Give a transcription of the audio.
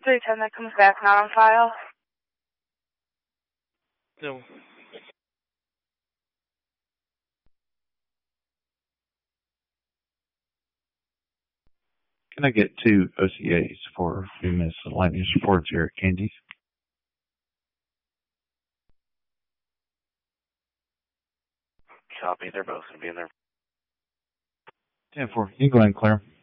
310 that comes back not on file. No. Can I get 2 OCAs for miscellaneous reports here at Candy's? Copy. They're both going to be in there. 10-4. You can go ahead and clear 'em.